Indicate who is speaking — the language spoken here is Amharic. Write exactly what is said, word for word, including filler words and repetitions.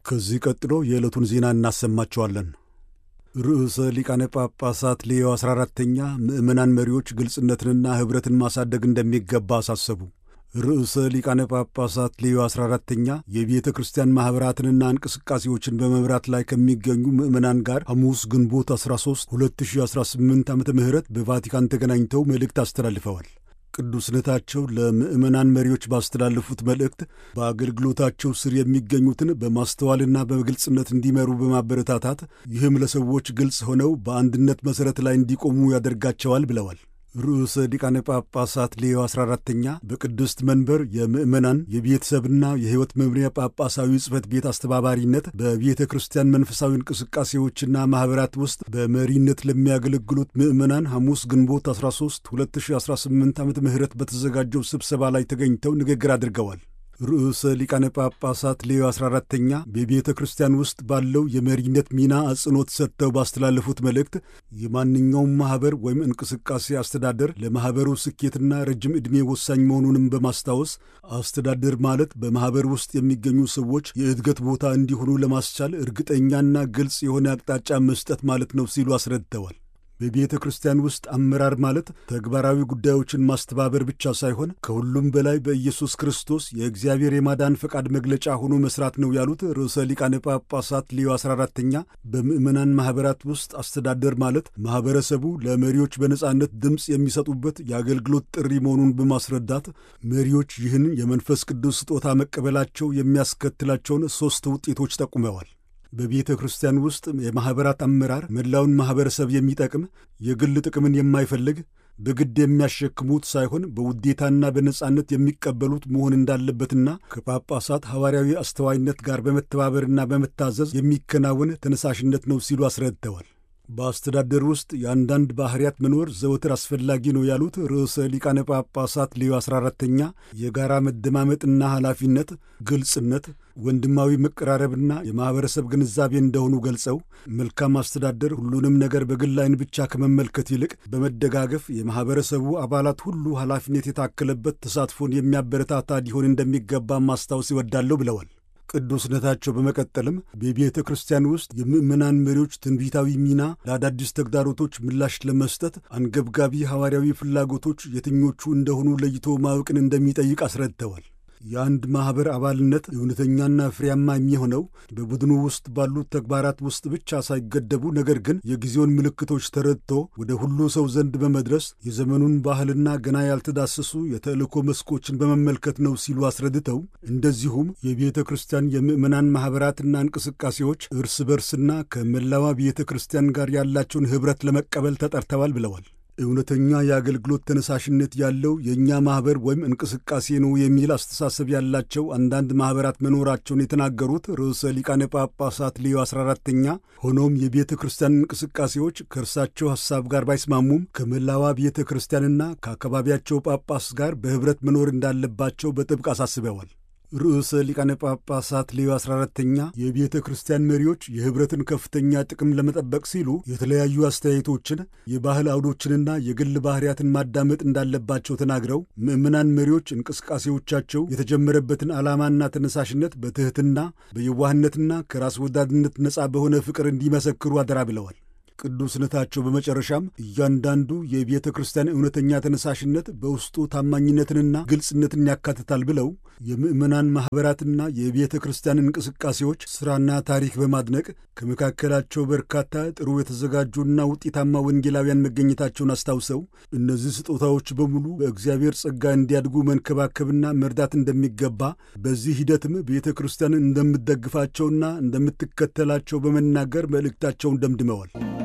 Speaker 1: ከዚህ ቀጥሎ የዕለቱን ዜና እናሰማቸዋለን። ርዕሰ ሊቃነ ጳጳሳት ሌዮ አስራ አራተኛ ምዕመናን መሪዎች ግልጽነትንና ኅብረትን ማሳደግ እንደሚገባ አሳሰቡ። ርዕሰ ሊቃነ ጳጳሳት ሌዮ አስራ አራተኛ የቤተ ክርስቲያን ማኅበራትንና እንቅስቃሴዎችን በመምራት ላይ ከሚገኙ ምዕመናን ጋር ሐሙስ ግንቦት አስራ ሦስት ሁለት ሺህ አስራ ስምንት ዓመተ ምህረት በቫቲካን ተገናኝተው መልእክት አስተላልፈዋል። ቅዱስነታቸው ለምዕመናን መሪዎች ባስተላለፉት መልእክት በአገልግሎታቸው ስር የሚገኙትን በማስተዋልና በግልጽነት እንዲመሩ በማበረታታት ይህም ለሰዎች ግልጽ ሆነው በአንድነት መሠረት ላይ እንዲቆሙ ያደርጋቸዋል ብለዋል። ርዕሰ ሊቃነ ጳጳሳት ሌዮ አስራ አራተኛ በቅድስት መንበር የምዕመናን የቤተሰብና የሕይወት መምሪያ ጳጳሳዊ ጽሕፈት ቤት አስተባባሪነት በቤተ ክርስቲያን መንፈሳዊ እንቅስቃሴዎችና ማኅበራት ውስጥ በመሪነት ለሚያገለግሉት ምዕመናን ሐሙስ ግንቦት አስራ ሦስት ሁለት ሺህ አስራ ስምንት ዓመተ ምህረት በተዘጋጀው ስብሰባ ላይ ተገኝተው ንግግር አድርገዋል። ርዕሰ ሊቃነ ጳጳሳት ሌዮ አስራ አራተኛ በቤተ ክርስቲያን ውስጥ ባለው የመሪነት ሚና አጽንዖት ሰጥተው ባስተላለፉት መልእክት የማንኛውም ማኅበር ወይም እንቅስቃሴ አስተዳደር ለማኅበሩ ስኬትና ረጅም ዕድሜ ወሳኝ መሆኑንም በማስታወስ አስተዳደር ማለት በማኅበር ውስጥ የሚገኙ ሰዎች የእድገት ቦታ እንዲሆኑ ለማስቻል እርግጠኛና ግልጽ የሆነ አቅጣጫ መስጠት ማለት ነው ሲሉ አስረድተዋል። በቤተ ክርስቲያን ውስጥ አመራር ማለት ተግባራዊ ጉዳዮችን ማስተባበር ብቻ ሳይሆን ከሁሉም በላይ በኢየሱስ ክርስቶስ የእግዚአብሔር የማዳን ፈቃድ መግለጫ ሆኖ መስራት ነው ያሉት ርዕሰ ሊቃነ ጳጳሳት ሌዮ አስራ አራተኛ በምዕመናን ማኅበራት ውስጥ አስተዳደር ማለት ማኅበረሰቡ ለመሪዎች በነጻነት ድምፅ የሚሰጡበት የአገልግሎት ጥሪ መሆኑን በማስረዳት መሪዎች ይህን የመንፈስ ቅዱስ ስጦታ መቀበላቸው የሚያስከትላቸውን ሦስት ውጤቶች ጠቁመዋል። በቤተ ክርስቲያን ውስጥ የማኅበራት አመራር መላውን ማኅበረሰብ የሚጠቅም የግል ጥቅምን የማይፈልግ በግድ የሚያሸክሙት ሳይሆን በውዴታና በነጻነት የሚቀበሉት መሆን እንዳለበትና ከጳጳሳት ሐዋርያዊ አስተዋይነት ጋር በመተባበርና በመታዘዝ የሚከናወን ተነሳሽነት ነው ሲሉ አስረድተዋል። በአስተዳደር ውስጥ የአንዳንድ ባሕርያት መኖር ዘወትር አስፈላጊ ነው ያሉት ርዕሰ ሊቃነ ጳጳሳት ሌዮ አስራ አራተኛ የጋራ መደማመጥና ኃላፊነት፣ ግልጽነት፣ ወንድማዊ መቀራረብና የማኅበረሰብ ግንዛቤ እንደሆኑ ገልጸው መልካም አስተዳደር ሁሉንም ነገር በግል ዓይን ብቻ ከመመልከት ይልቅ በመደጋገፍ የማኅበረሰቡ አባላት ሁሉ ኃላፊነት የታከለበት ተሳትፎን የሚያበረታታ ሊሆን እንደሚገባ ማስታወስ ይወዳለሁ ብለዋል። ቅዱስነታቸው በመቀጠልም በቤተ ክርስቲያን ውስጥ የምዕመናን መሪዎች ትንቢታዊ ሚና ለአዳዲስ ተግዳሮቶች ምላሽ ለመስጠት አንገብጋቢ ሐዋርያዊ ፍላጎቶች የትኞቹ እንደሆኑ ለይቶ ማወቅን እንደሚጠይቅ አስረድተዋል። የአንድ ማኅበር አባልነት እውነተኛና ፍሬያማ የሚሆነው በቡድኑ ውስጥ ባሉት ተግባራት ውስጥ ብቻ ሳይገደቡ ነገር ግን የጊዜውን ምልክቶች ተረድቶ ወደ ሁሉ ሰው ዘንድ በመድረስ የዘመኑን ባህልና ገና ያልተዳሰሱ የተልእኮ መስኮችን በመመልከት ነው ሲሉ አስረድተው እንደዚሁም የቤተ ክርስቲያን የምዕመናን ማኅበራትና እንቅስቃሴዎች እርስ በርስና ከመላዋ ቤተ ክርስቲያን ጋር ያላቸውን ኅብረት ለመቀበል ተጠርተዋል ብለዋል። እውነተኛ የአገልግሎት ተነሳሽነት ያለው የእኛ ማኅበር ወይም እንቅስቃሴ ነው የሚል አስተሳሰብ ያላቸው አንዳንድ ማኅበራት መኖራቸውን የተናገሩት ርዕሰ ሊቃነ ጳጳሳት ሌዮ አስራ አራተኛ ሆኖም የቤተ ክርስቲያን እንቅስቃሴዎች ከእርሳቸው ሐሳብ ጋር ባይስማሙም ከመላዋ ቤተ ክርስቲያንና ከአካባቢያቸው ጳጳስ ጋር በኅብረት መኖር እንዳለባቸው በጥብቅ አሳስበዋል። ርዕሰ ሊቃነ ጳጳሳት ሌዮ አስራ አራተኛ የቤተ ክርስቲያን መሪዎች የኅብረትን ከፍተኛ ጥቅም ለመጠበቅ ሲሉ የተለያዩ አስተያየቶችን፣ የባህል አውዶችንና የግል ባሕርያትን ማዳመጥ እንዳለባቸው ተናግረው ምዕመናን መሪዎች እንቅስቃሴዎቻቸው የተጀመረበትን ዓላማና ተነሳሽነት በትሕትና በየዋህነትና ከራስ ወዳድነት ነጻ በሆነ ፍቅር እንዲመሰክሩ አደራ ብለዋል። ቅዱስነታቸው በመጨረሻም እያንዳንዱ የቤተ ክርስቲያን እውነተኛ ተነሳሽነት በውስጡ ታማኝነትንና ግልጽነትን ያካትታል ብለው የምዕመናን ማኅበራትና የቤተ ክርስቲያን እንቅስቃሴዎች ሥራና ታሪክ በማድነቅ ከመካከላቸው በርካታ ጥሩ የተዘጋጁና ውጤታማ ወንጌላውያን መገኘታቸውን አስታውሰው እነዚህ ስጦታዎች በሙሉ በእግዚአብሔር ጸጋ እንዲያድጉ መንከባከብና መርዳት እንደሚገባ በዚህ ሂደትም ቤተ ክርስቲያንን እንደምትደግፋቸውና እንደምትከተላቸው በመናገር መልእክታቸውን ደምድመዋል።